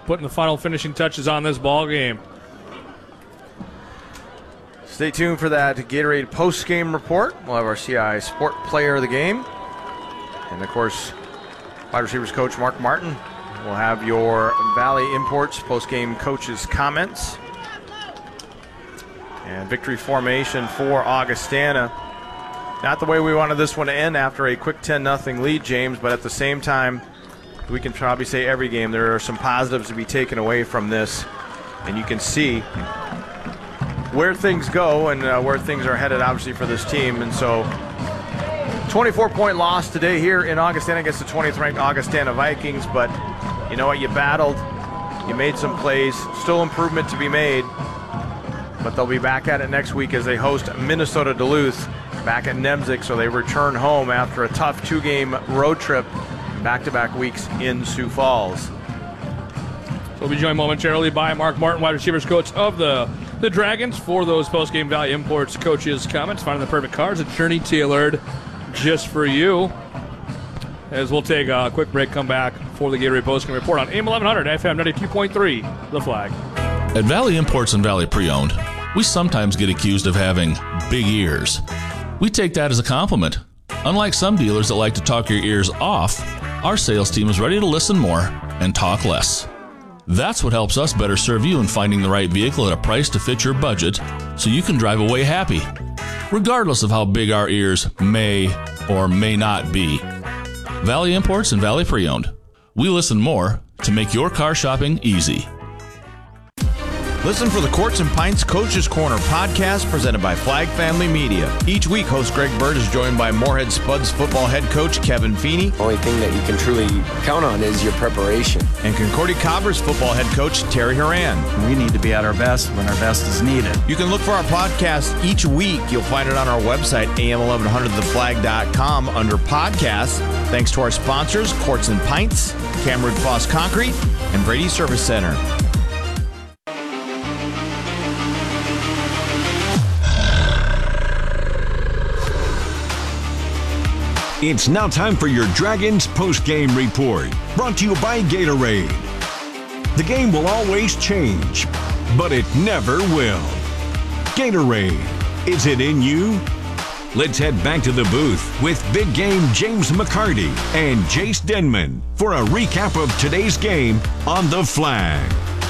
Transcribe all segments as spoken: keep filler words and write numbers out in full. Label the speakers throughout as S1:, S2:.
S1: putting the final finishing touches on this ball game.
S2: Stay tuned for that Gatorade post-game report. We'll have our C I Sport Player of the Game. And, of course, wide receivers coach Mark Martin will have your Valley Imports post-game coaches' comments. And victory formation for Augustana. Not the way we wanted this one to end after a quick ten nothing lead, James, but at the same time, we can probably say every game there are some positives to be taken away from this. And you can see where things go and uh, where things are headed, obviously, for this team. And so, twenty-four point loss today here in Augustana against the twentieth ranked Augustana Vikings. But you know what? You battled. You made some plays. Still improvement to be made. But they'll be back at it next week as they host Minnesota Duluth back at Nemzik. So they return home after a tough two-game road trip, back-to-back weeks in Sioux Falls.
S1: We'll be joined momentarily by Mark Martin, wide receivers coach of the, the Dragons, for those post-game Valley Imports coaches' comments. Finding the perfect cars, a journey tailored just for you. As we'll take a quick break, come back for the Gatorade post-game report on A M eleven hundred F M ninety-two point three, The Flag.
S3: At Valley Imports and Valley Pre-Owned, we sometimes get accused of having big ears. We take that as a compliment. Unlike some dealers that like to talk your ears off, our sales team is ready to listen more and talk less. That's what helps us better serve you in finding the right vehicle at a price to fit your budget so you can drive away happy, regardless of how big our ears may or may not be. Valley Imports and Valley Pre-Owned. We listen more to make your car shopping easy.
S2: Listen for the Quartz and Pints Coaches Corner podcast presented by Flag Family Media. Each week, host Greg Bird is joined by Moorhead Spuds football head coach Kevin Feeney.
S4: The only thing that you can truly count on is your preparation.
S2: And Concordia Cobbers football head coach Terry Horan.
S5: We need to be at our best when our best is needed.
S2: You can look for our podcast each week. You'll find it on our website, A M eleven hundred the flag dot com, under podcasts. Thanks to our sponsors, Quartz and Pints, Cameron Foss Concrete, and Brady Service Center.
S6: It's now time for your Dragons post-game report, brought to you by Gatorade. The game will always change, but it never will. Gatorade, is it in you? Let's head back to the booth with Big Game James McCarty and Jace Denman for a recap of today's game on The Flag.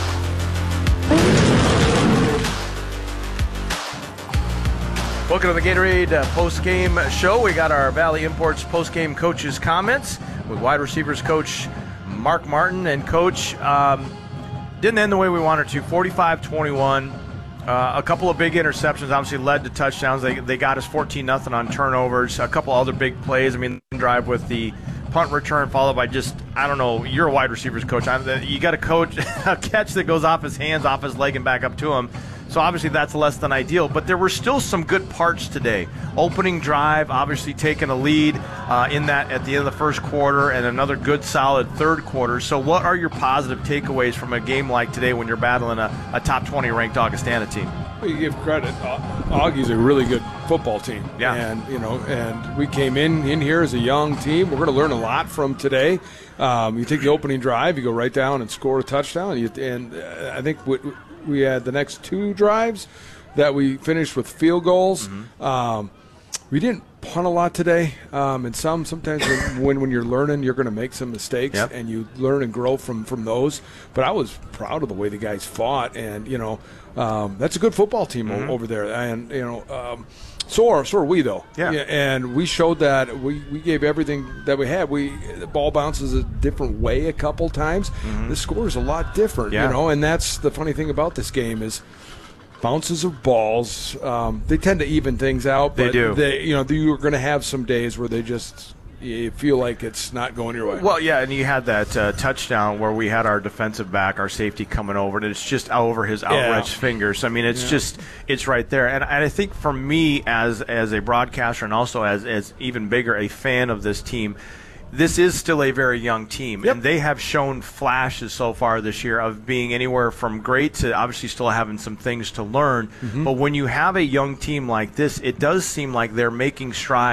S2: Welcome to the Gatorade uh, post-game show. We got our Valley Imports post-game coaches' comments with wide receivers coach Mark Martin. And coach, um, didn't end the way we wanted to. forty-five twenty-one. Uh, a couple of big interceptions obviously led to touchdowns. They they got us fourteen nothing on turnovers. A couple other big plays. I mean, drive with the punt return followed by just, I don't know, you're a wide receivers coach. I, you got to coach a catch that goes off his hands, off his leg, and back up to him. So obviously that's less than ideal, but there were still some good parts today. Opening drive, obviously taking a lead uh, in that at the end of the first quarter, and another good solid third quarter. So what are your positive takeaways from a game like today when you're battling a, a top twenty ranked Augustana team?
S7: Well, you give credit. Augie's a really good football team.
S2: Yeah.
S7: And, you know, and we came in, in here as a young team. We're going to learn a lot from today. Um, you take the opening drive, you go right down and score a touchdown. You, and uh, I think we, we had the next two drives that we finished with field goals. Mm-hmm. Um, we didn't punt a lot today. Um, and some sometimes when, when, when you're learning, you're going to make some mistakes, yep. and you learn and grow from, from those. But I was proud of the way the guys fought. And, you know, um, that's a good football team mm-hmm. over there. And, you know, um, so are, so are we, though.
S2: Yeah.
S7: yeah. And we showed that we, we gave everything that we had. We The ball bounces a different way a couple times. Mm-hmm. The score is a lot different, yeah. you know. And that's the funny thing about this game is bounces of balls, um, they tend to even things out. But
S2: they do.
S7: They, you know, you're going to have some days where they just – you feel like it's not going your way.
S2: Well, yeah, and you had that uh, touchdown where we had our defensive back, our safety coming over, and it's just over his outstretched yeah. fingers. I mean, it's yeah. just it's right there. And, and I think for me as as a broadcaster and also as as even bigger a fan of this team, this is still a very young team, yep. and they have shown flashes so far this year of being anywhere from great to obviously still having some things to learn. Mm-hmm. But when you have a young team like this, it does seem like they're making strides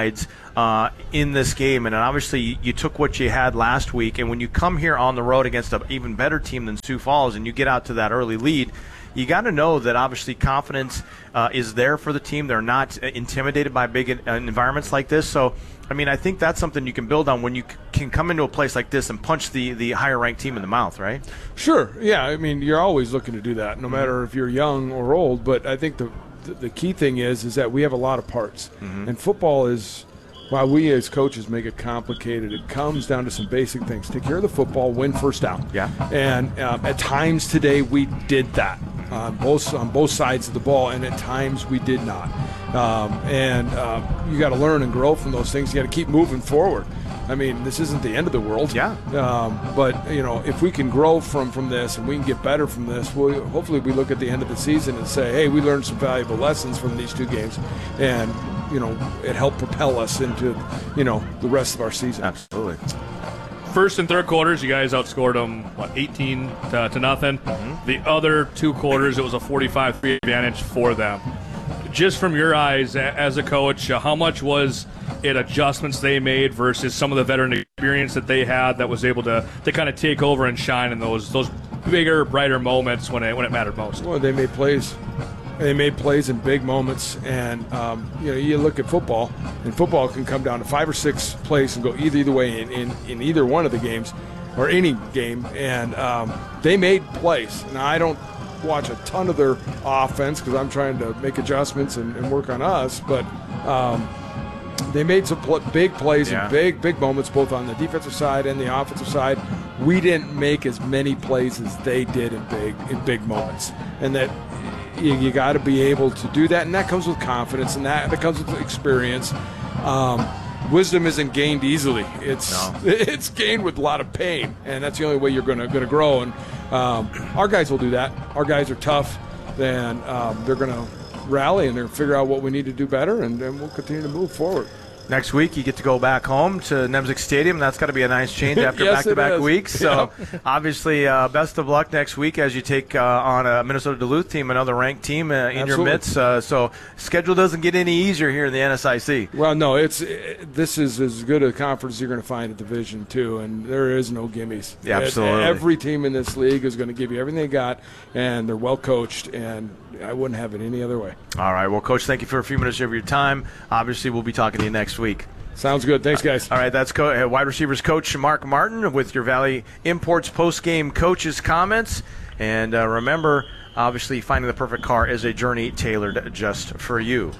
S2: uh, in this game. And obviously you, you took what you had last week, and when you come here on the road against an even better team than Sioux Falls and you get out to that early lead, you got to know that obviously confidence uh, is there for the team. They're not intimidated by big uh, environments like this. So, I mean, I think that's something you can build on when you c- can come into a place like this and punch the, the higher-ranked team in the mouth, right?
S7: Sure. Yeah, I mean, you're always looking to do that, no matter if you're young or old. But I think the the, the key thing is is that we have a lot of parts. Mm-hmm. And football is, while we as coaches make it complicated, it comes down to some basic things. Take care of the football, win first down.
S2: Yeah.
S7: And uh, at times today we did that. On both on both sides of the ball, and at times we did not. Um, and uh, you got to learn and grow from those things. You got to keep moving forward. I mean, this isn't the end of the world.
S2: Yeah.
S7: Um, but you know, if we can grow from from this and we can get better from this, we'll, hopefully we look at the end of the season and say, hey, we learned some valuable lessons from these two games, and you know, it helped propel us into you know the rest of our season.
S2: Absolutely.
S1: First and third quarters, you guys outscored them, what, eighteen to, to nothing? Mm-hmm. The other two quarters, it was a forty-five three advantage for them. Just from your eyes as a coach, how much was it adjustments they made versus some of the veteran experience that they had that was able to, to kind of take over and shine in those those bigger, brighter moments when it when it mattered most?
S7: Well, they made plays. They made plays in big moments, and um, you know, you look at football, and football can come down to five or six plays and go either either way in, in, in either one of the games, or any game, and um, they made plays. Now, I don't watch a ton of their offense because I'm trying to make adjustments and, and work on us, but um, they made some pl- big plays
S2: yeah.
S7: and big, big moments, both on the defensive side and the offensive side. We didn't make as many plays as they did in big in big moments, and that. You, you got to be able to do that, and that comes with confidence, and that, that comes with experience. Um, wisdom isn't gained easily; it's
S2: no.
S7: it's gained with a lot of pain, and that's the only way you're going to going to grow. And um, our guys will do that. Our guys are tough, then um, they're going to rally and they're going to figure out what we need to do better, and then we'll continue to move forward.
S2: Next week, you get to go back home to Nemzik Stadium. That's got to be a nice change after
S7: Yes,
S2: back-to-back
S7: it is.
S2: weeks. So,
S7: Yeah.
S2: obviously, uh, best of luck next week as you take uh, on a Minnesota Duluth team, another ranked team uh, in
S7: Absolutely.
S2: your midst. Uh, so, schedule doesn't get any easier here in the N S I C.
S7: Well, no, it's it, this is as good a conference as you're going to find at Division Two, and there is no gimmies.
S2: Yeah, absolutely.
S7: Every team in this league is going to give you everything they got, and they're well coached, and I wouldn't have it any other way.
S2: All right. Well, Coach, thank you for a few minutes of your time. Obviously, we'll be talking to you next week.
S7: Sounds good. Thanks, guys.
S2: All right, that's co- uh, wide receivers coach Mark Martin with your Valley Imports post-game coaches comments. And uh, remember, obviously, finding the perfect car is a journey tailored just for you.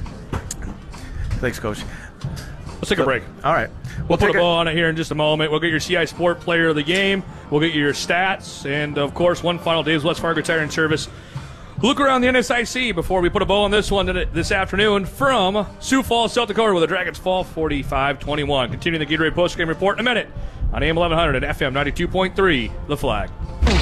S2: Thanks, Coach.
S1: Let's take a break.
S2: All right.
S1: We'll,
S2: We'll
S1: put
S2: take
S1: a
S2: a-
S1: ball on it here in just a moment. We'll get your C I Sport Player of the Game. We'll get you your stats. And, of course, one final Dave's West Fargo Tire and Service. Look around the N S I C before we put a bow on this one today, this afternoon from Sioux Falls, South Dakota, where the Dragons fall forty-five twenty-one. Continuing the Gatorade postgame report in a minute on A M eleven hundred and F M ninety-two point three, The Flag.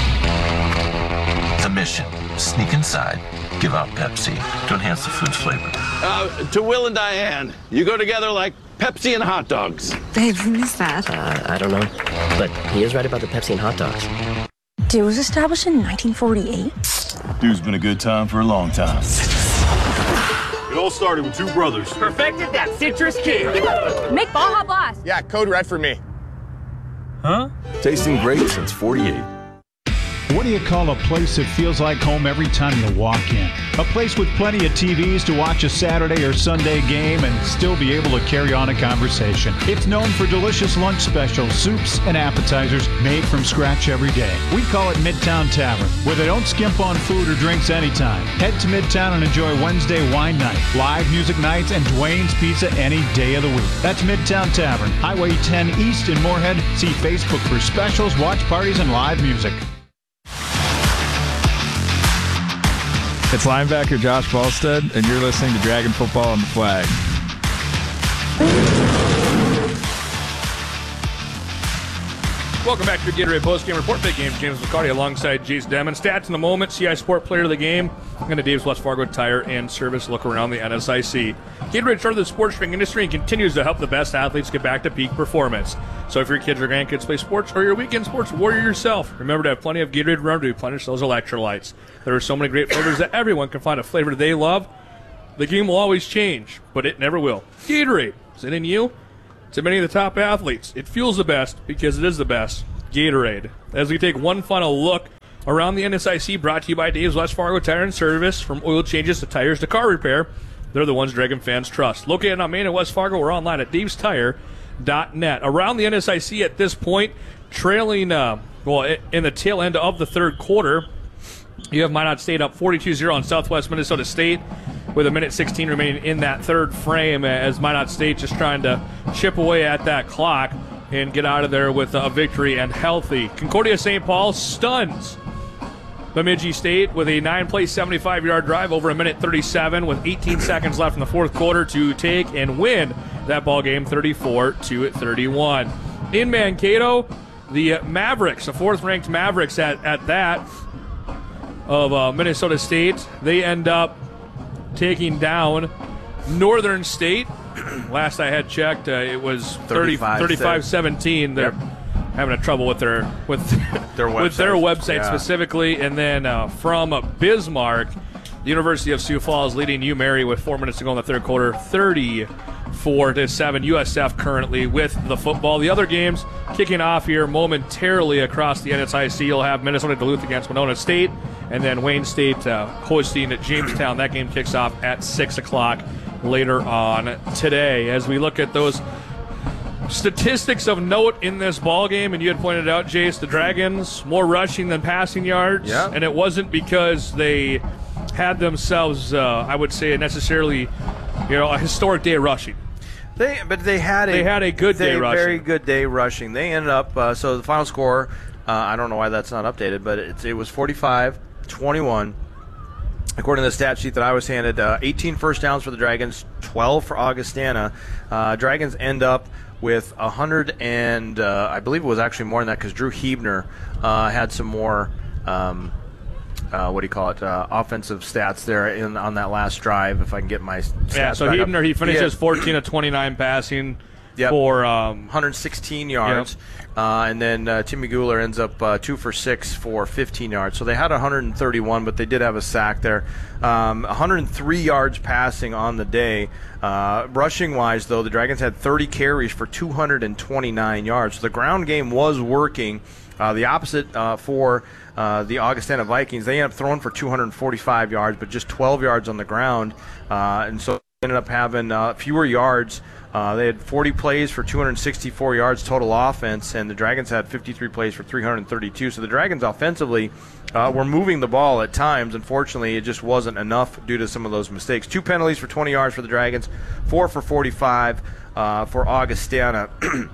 S8: The mission, sneak inside, give out Pepsi to enhance the food's flavor.
S9: Uh, to Will and Diane, you go together like Pepsi and hot dogs.
S10: Babe, who is that?
S11: Uh, I don't know, but he is right about the Pepsi and hot dogs.
S10: Dude was established in nineteen forty-eight.
S12: Dude's been a good time for a long time. It all started with two brothers.
S13: Perfected that citrus kick.
S14: Make Baja Blast.
S15: Yeah, code red for me.
S12: Huh? Tasting great since forty-eight.
S16: What do you call a place that feels like home every time you walk in? A place with plenty of T Vs to watch a Saturday or Sunday game and still be able to carry on a conversation. It's known for delicious lunch specials, soups, and appetizers made from scratch every day. We call it Midtown Tavern, where they don't skimp on food or drinks anytime. Head to Midtown and enjoy Wednesday wine night, live music nights, and Dwayne's Pizza any day of the week. That's Midtown Tavern, Highway ten East in Moorhead. See Facebook for specials, watch parties, and live music.
S17: It's linebacker Josh Balstead, and you're listening to Dragon Football on the Flag.
S1: Welcome back to the Gatorade postgame report. Big game, James McCarty alongside Jace Demon. Stats in the moment, C I Sport Player of the Game, and the Dave's West Fargo Tire and Service look around the N S I C. Gatorade started the sports drink industry and continues to help the best athletes get back to peak performance. So if your kids or grandkids play sports or your weekend sports warrior yourself, remember to have plenty of Gatorade around to replenish those electrolytes. There are so many great flavors that everyone can find a flavor they love. The game will always change, but it never will. Gatorade. Is it in you? To many of the top athletes, it feels the best because it is the best. Gatorade. As we take one final look around the N S I C, brought to you by Dave's West Fargo Tire and Service. From oil changes to tires to car repair, they're the ones Dragon fans trust. Located on Main and West Fargo, we're online at daves tire dot net. Around the N S I C at this point, trailing, uh, well, in the tail end of the third quarter, you have Minot State up forty-two zero on Southwest Minnesota State with a minute sixteen remaining in that third frame, as Minot State just trying to chip away at that clock and get out of there with a victory and healthy. Concordia Saint Paul stuns Bemidji State with a nine-play, seventy-five-yard drive over a minute thirty-seven with eighteen seconds left in the fourth quarter to take and win that ball game thirty-four to thirty-one. In Mankato, the Mavericks, the fourth-ranked Mavericks at, at that, of uh, Minnesota State, they end up taking down Northern State. Last I had checked, uh, it was thirty-five seventeen. They're yep. having a trouble with their with
S2: their website,
S1: with their website
S2: yeah.
S1: specifically. And then uh, from Bismarck, the University of Sioux Falls leading UMary with four minutes to go in the third quarter, thirty-four to seven. U S F currently with the football. The other games kicking off here momentarily across the N S I C. You'll have Minnesota Duluth against Winona State, and then Wayne State uh, hosting at Jamestown. That game kicks off at six o'clock later on today. As we look at those statistics of note in this ball game, and you had pointed out, Jace, the Dragons more rushing than passing yards,
S2: yeah.
S1: and it wasn't because they had themselves, uh, I would say, necessarily, you know, a historic day rushing.
S2: They, but they had a
S1: they had a good
S2: they,
S1: day rushing.
S2: Very good day rushing. They ended up uh, so the final score. Uh, I don't know why that's not updated, but it, it was forty-five twenty-one. According to the stat sheet that I was handed, uh, eighteen first downs for the Dragons, twelve for Augustana. Uh, Dragons end up with one hundred, and uh, I believe it was actually more than that because Drew Hebner uh, had some more, um, uh, what do you call it, uh, offensive stats there in on that last drive, if I can get my stats
S1: Yeah, so
S2: back
S1: Hebner,
S2: up.
S1: he finishes
S2: Yeah.
S1: fourteen of twenty-nine passing
S2: Yep.
S1: for um,
S2: one hundred sixteen yards.
S1: Yep.
S2: Uh, and then uh, Timmy Guler ends up uh, two for six for fifteen yards. So they had one hundred thirty-one, but they did have a sack there. Um, one hundred three yards passing on the day. Uh, rushing-wise, though, the Dragons had thirty carries for two hundred twenty-nine yards. So the ground game was working. Uh, the opposite uh, for uh, the Augustana Vikings. They ended up throwing for two hundred forty-five yards, but just twelve yards on the ground. Uh, and so they ended up having uh, fewer yards. Uh, they had forty plays for two hundred sixty-four yards total offense, and the Dragons had fifty-three plays for three hundred thirty-two. So the Dragons offensively uh, were moving the ball at times. Unfortunately, it just wasn't enough due to some of those mistakes. Two penalties for twenty yards for the Dragons, four for forty-five uh, for Augustana.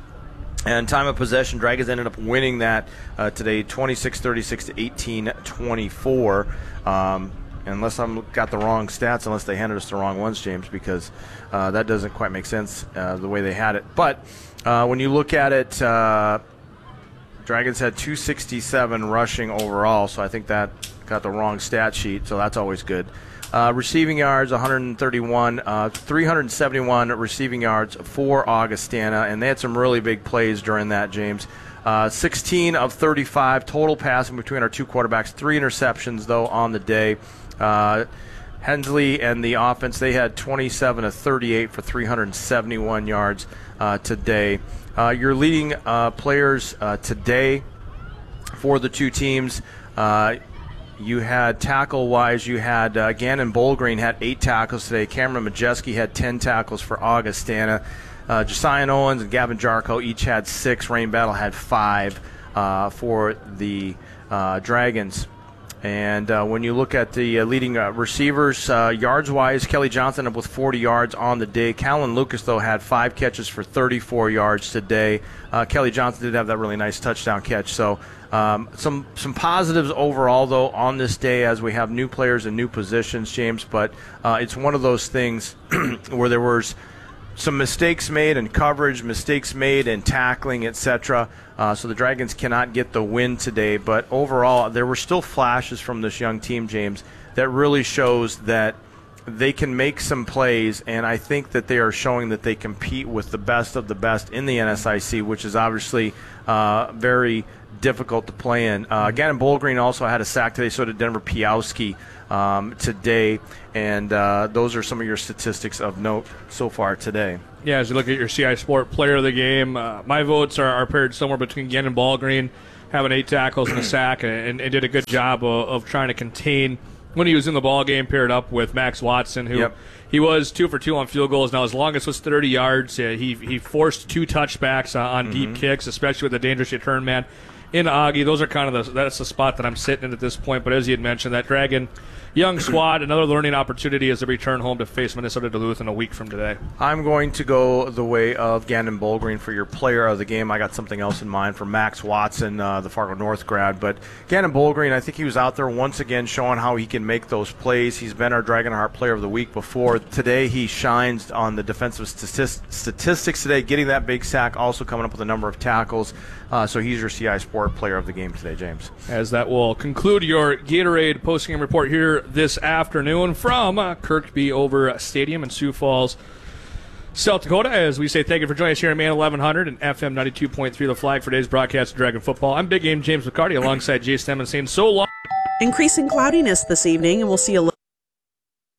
S2: And time of possession, Dragons ended up winning that uh, today, twenty-six thirty-six to eighteen twenty-four. Um, Unless I've got the wrong stats, unless they handed us the wrong ones, James, because uh, that doesn't quite make sense uh, the way they had it. But uh, when you look at it, uh, Dragons had two sixty-seven rushing overall, so I think that got the wrong stat sheet, so that's always good. Uh, receiving yards, one hundred thirty-one, uh, three hundred seventy-one receiving yards for Augustana, and they had some really big plays during that, James. Uh, sixteen of thirty-five total passing between our two quarterbacks, three interceptions, though, on the day. Uh, Hensley and the offense, they had twenty-seven of thirty-eight for three hundred seventy-one yards uh, today. Uh, your leading uh, players uh, today for the two teams, uh, you had tackle-wise, you had uh, Gannon Bolgreen had eight tackles today. Cameron Majeski had ten tackles for Augustana. Uh, Josiah Owens and Gavin Jarko each had six. Rain Battle had five uh, for the uh, Dragons. And uh, when you look at the uh, leading uh, receivers, uh, yards-wise, Kelly Johnson up with forty yards on the day. Callan Lucas, though, had five catches for thirty-four yards today. Uh, Kelly Johnson did have that really nice touchdown catch. So um, some some positives overall, though, on this day as we have new players and new positions, James. But uh, it's one of those things where there was some mistakes made in coverage, mistakes made in tackling, et cetera. Uh, so the Dragons cannot get the win today. But overall, there were still flashes from this young team, James, that really shows that they can make some plays, and I think that they are showing that they compete with the best of the best in the N S I C, which is obviously uh, very difficult to play in. Uh, Gannon Bullgreen also had a sack today, so did Denver Piowski um, today, and uh, those are some of your statistics of note so far today.
S1: Yeah, as you look at your C I Sport player of the game, uh, my votes are, are paired somewhere between Gannon Bullgreen, having eight tackles and a sack, and, and did a good job of, of trying to contain when he was in the ball game, paired up with Max Watson, who
S2: yep.
S1: he was two for two on field goals. Now his longest was thirty yards. Uh, he he forced two touchbacks uh, on mm-hmm. deep kicks, especially with the dangerous return man in Augie. Those are kind of the that's the spot that I'm sitting in at this point. But as you had mentioned, that Dragon young squad, another learning opportunity as they return home to face Minnesota Duluth in a week from today.
S2: I'm going to go the way of Gannon Bullgreen for your player of the game. I got something else in mind for Max Watson, uh, the Fargo North grad. But Gannon Bullgreen, I think he was out there once again showing how he can make those plays. He's been our Dragonheart player of the week before. Today he shines on the defensive statistics today, getting that big sack, also coming up with a number of tackles. Uh, so he's your C I Sport player of the game today, James.
S1: As that will conclude your Gatorade postgame report here this afternoon from uh, Kirkby Over Stadium in Sioux Falls, South Dakota. As we say thank you for joining us here at Man eleven hundred and F M ninety-two point three, The Flag, for today's broadcast of Dragon Football. I'm Big Game James McCarty alongside Jay Stemmen saying so long.
S15: Increasing cloudiness this evening, and we'll see a